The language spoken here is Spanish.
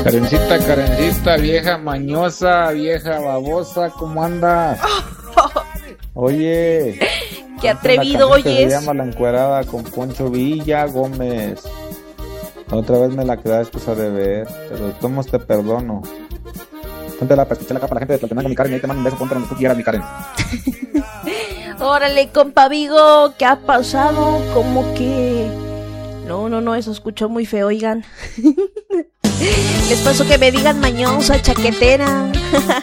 Karencita, vieja mañosa, vieja babosa, ¿cómo andas? Oye, qué atrevido oyes. Se oyes. llama La Encuerada con Poncho Villa Gómez. Otra vez me la quedaste de ver, pero de todos modos te perdono. Póntela para escuchar acá para la gente de Tlaltenango, mi Karen, y ahí te mando un beso, ponte donde tú quieras, mi Karen. Órale, compa Vigo, ¿qué ha pasado? Como que... No, eso escuchó muy feo, oigan. Les paso que me digan mañosa, chaquetera.